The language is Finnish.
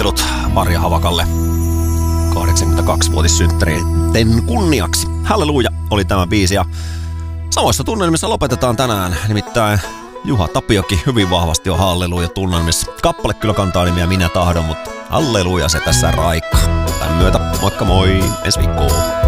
Marja Havakalle 82-vuotissynttäreiden kunniaksi. Halleluja oli tämä biisi ja samoissa tunnelmissa lopetetaan tänään. Nimittäin Juha Tapiokin hyvin vahvasti on halleluja tunnelmissa. Kappale kyllä kantaa nimiä Minä tahdon, mutta halleluja se tässä raikkaa. Tämän myötä moikka moi, ensi viikkoon.